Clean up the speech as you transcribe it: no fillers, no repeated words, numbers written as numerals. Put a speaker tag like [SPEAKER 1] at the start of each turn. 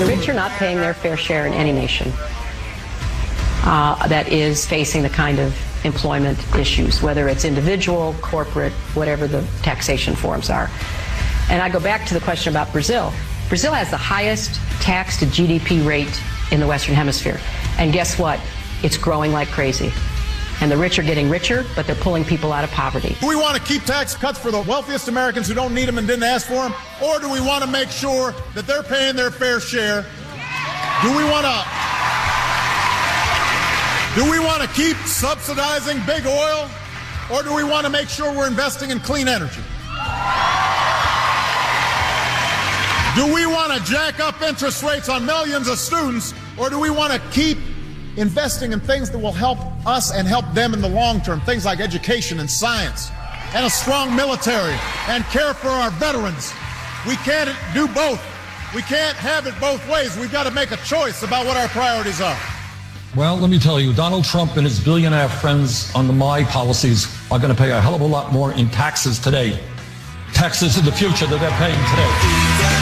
[SPEAKER 1] The rich are not paying their fair share in any nation that is facing the kind of employment issues, whether it's individual, corporate, whatever the taxation forms are. And I go back to the question about Brazil. Brazil has the highest tax to GDP rate in the Western Hemisphere. And guess what? It's growing like crazy. And the rich are getting richer, but they're pulling people out of poverty.
[SPEAKER 2] Do we want to keep tax cuts for the wealthiest Americans who don't need them and didn't ask for them? Or do we want to make sure that they're paying their fair share? Do we want to keep subsidizing big oil? Or do we want to make sure we're investing in clean energy? Do we want to jack up interest rates on millions of students? Or do we want to keep investing in things that will help us and help them in the long term, things like education and science and a strong military and care for our veterans? We can't do both. We can't have it both ways. We've got to make a choice about what our priorities are.
[SPEAKER 3] Well, let me tell you, Donald Trump and his billionaire friends on the My policies are going to pay a hell of a lot more in taxes today. Taxes in the future that they're paying today.